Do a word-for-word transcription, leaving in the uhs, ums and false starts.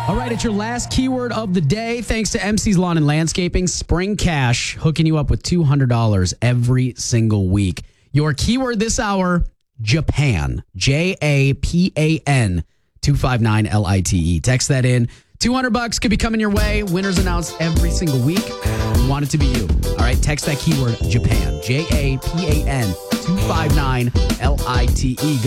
All right, it's your last keyword of the day. Thanks to M C's Lawn and Landscaping, Spring Cash, hooking you up with two hundred dollars every single week. Your keyword this hour, Japan. J A P A N, two five nine L I T E. Text that in. two hundred bucks could be coming your way. Winners announced every single week. We want it to be you. All right, text that keyword, Japan. J A P A N, two five nine L I T E.